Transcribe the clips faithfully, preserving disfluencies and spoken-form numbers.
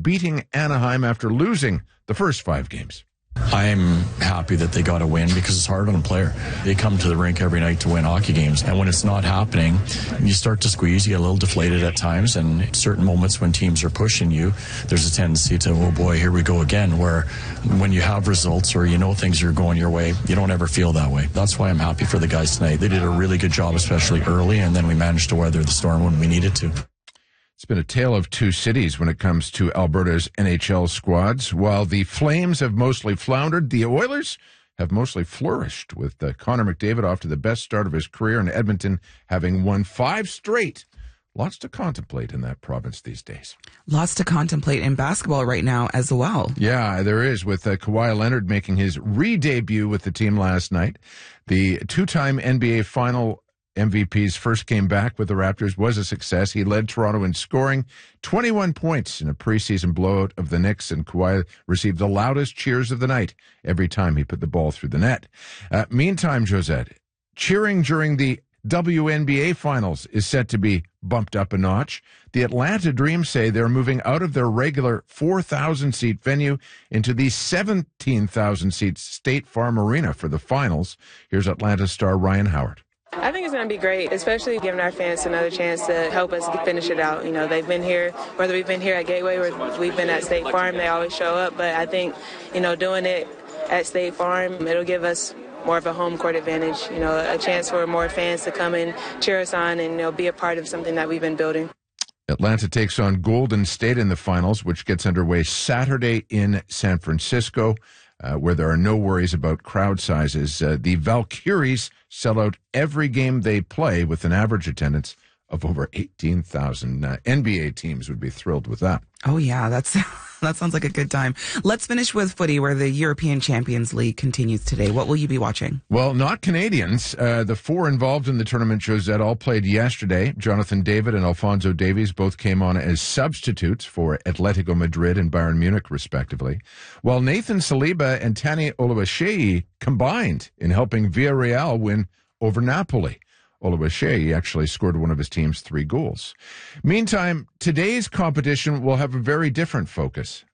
beating Anaheim after losing the first five games. I'm happy that they got a win because it's hard on a player. They come to the rink every night to win hockey games, and when it's not happening, you start to squeeze, you get a little deflated at times, and certain moments when teams are pushing you, there's a tendency to, oh boy, here we go again, where when you have results or you know things are going your way, you don't ever feel that way. That's why I'm happy for the guys tonight. They did a really good job, especially early, and then we managed to weather the storm when we needed to. It's been a tale of two cities when it comes to Alberta's N H L squads. While the Flames have mostly floundered, the Oilers have mostly flourished, with uh, Connor McDavid off to the best start of his career and Edmonton having won five straight. Lots to contemplate in that province these days. Lots to contemplate in basketball right now as well. Yeah, there is, with uh, Kawhi Leonard making his re-debut with the team last night. The two-time N B A Final M V P's first game back with the Raptors was a success. He led Toronto in scoring twenty-one points in a preseason blowout of the Knicks, and Kawhi received the loudest cheers of the night every time he put the ball through the net. Uh, meantime, Josette, cheering during the W N B A Finals is set to be bumped up a notch. The Atlanta Dream say they're moving out of their regular four thousand seat venue into the seventeen thousand seat State Farm Arena for the finals. Here's Atlanta star Ryan Howard. I think it's going to be great, especially giving our fans another chance to help us finish it out. You know, they've been here, whether we've been here at Gateway or we've been at State Farm, they always show up. But I think, you know, doing it at State Farm, it'll give us more of a home court advantage, you know, a chance for more fans to come and cheer us on and, you know, be a part of something that we've been building. Atlanta takes on Golden State in the finals, which gets underway Saturday in San Francisco, uh, where there are no worries about crowd sizes. Uh, the Valkyries sell out every game they play with an average attendance of over eighteen thousand. Uh, N B A teams would be thrilled with that. Oh, yeah, that's that sounds like a good time. Let's finish with footy, where the European Champions League continues today. What will you be watching? Well, not Canadians. Uh, the four involved in the tournament, Josette, all played yesterday. Jonathan David and Alphonso Davies both came on as substitutes for Atletico Madrid and Bayern Munich, respectively, while Nathan Saliba and Tani Oluwaseyi combined in helping Villarreal win over Napoli. Oluwaseyi actually scored one of his team's three goals. Meantime, today's competition will have a very different focus.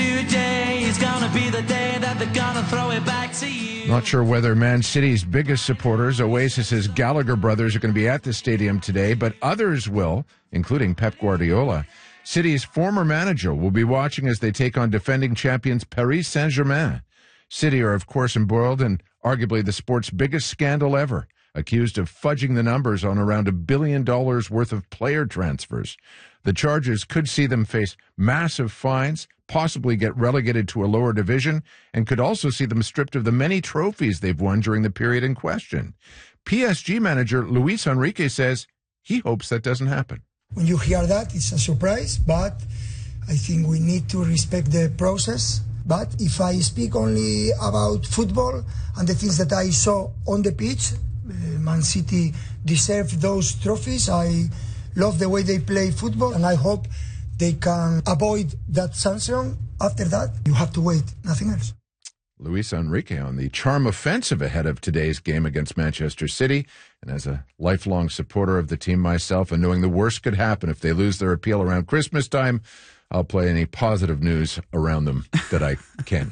Today is gonna be the day that they're gonna throw it back to you. Not sure whether Man City's biggest supporters, Oasis's Gallagher brothers, are going to be at the stadium today, but others will, including Pep Guardiola. City's former manager will be watching as they take on defending champions Paris Saint-Germain. City are, of course, embroiled in arguably the sport's biggest scandal ever, accused of fudging the numbers on around a billion dollars worth of player transfers. The charges could see them face massive fines, possibly get relegated to a lower division, and could also see them stripped of the many trophies they've won during the period in question. P S G manager Luis Enrique says he hopes that doesn't happen. When you hear that, it's a surprise, but I think we need to respect the process. But if I speak only about football and the things that I saw on the pitch, Uh, Man City deserve those trophies. I love the way they play football, and I hope they can avoid that sanction. After that, you have to wait, nothing else. Luis Enrique on the charm offensive ahead of today's game against Manchester City. And as a lifelong supporter of the team myself, and knowing the worst could happen if they lose their appeal around Christmas time, I'll play any positive news around them that I can.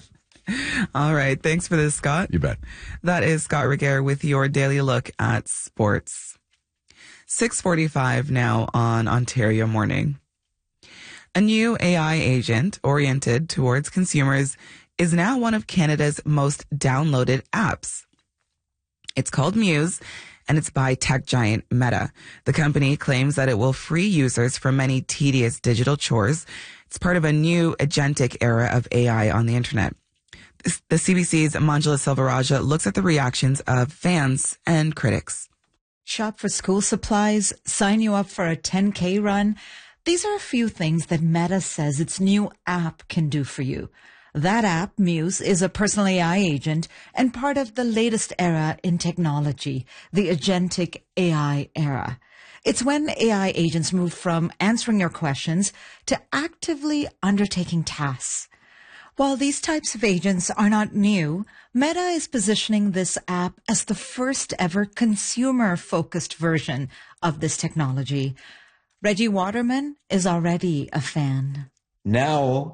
All right. Thanks for this, Scott. You bet. That is Scott Regehr with your daily look at sports. six forty-five now on Ontario Morning. A new A I agent oriented towards consumers is now one of Canada's most downloaded apps. It's called Muse, and it's by tech giant Meta. The company claims that it will free users from many tedious digital chores. It's part of a new agentic era of A I on the internet. The C B C's Manjula Silvaraja looks at the reactions of fans and critics. Shop for school supplies, sign you up for a ten K run. These are a few things that Meta says its new app can do for you. That app, Muse, is a personal A I agent and part of the latest era in technology, the agentic A I era. It's when A I agents move from answering your questions to actively undertaking tasks. While these types of agents are not new, Meta is positioning this app as the first ever consumer-focused version of this technology. Reggie Waterman is already a fan. Now